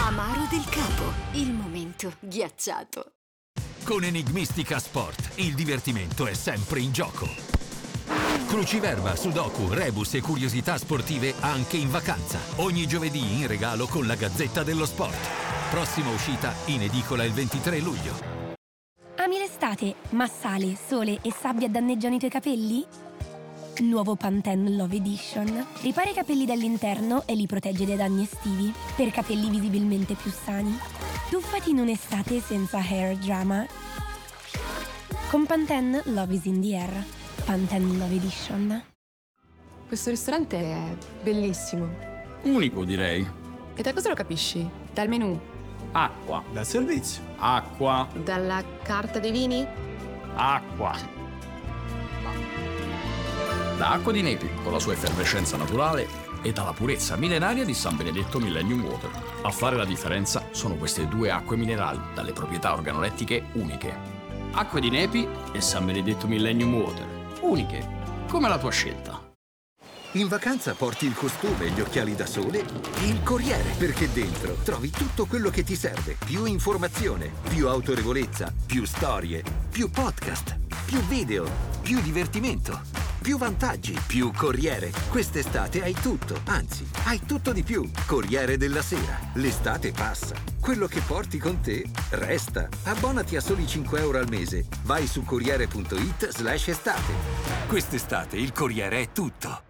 Amaro del Capo, il momento ghiacciato. Con Enigmistica Sport, il divertimento è sempre in gioco. Cruciverba, sudoku, rebus e curiosità sportive anche in vacanza. Ogni giovedì in regalo con la Gazzetta dello Sport. Prossima uscita in edicola il 23 luglio. Ami l'estate, ma sale, sole e sabbia danneggiano i tuoi capelli? Nuovo Pantene Love Edition. Ripara i capelli dall'interno e li protegge dai danni estivi per capelli visibilmente più sani. Tuffati in un'estate senza hair drama. Con Pantene Love is in the air. Pantene Love Edition. Questo ristorante è bellissimo. Unico, direi. E da cosa lo capisci? Dal menù? Acqua. Dal servizio. Acqua. Dalla carta dei vini? Acqua. Da Acqua di Nepi, con la sua effervescenza naturale, e dalla purezza millenaria di San Benedetto Millennium Water. A fare la differenza sono queste due acque minerali, dalle proprietà organolettiche uniche. Acque di Nepi e San Benedetto Millennium Water. Uniche, come la tua scelta. In vacanza porti il costume, gli occhiali da sole e il Corriere, perché dentro trovi tutto quello che ti serve. Più informazione, più autorevolezza, più storie, più podcast, più video, più divertimento, più vantaggi, più Corriere. Quest'estate hai tutto, anzi, hai tutto di più. Corriere della Sera. L'estate passa. Quello che porti con te resta. Abbonati a soli 5 euro al mese. Vai su Corriere.it/estate. Quest'estate il Corriere è tutto.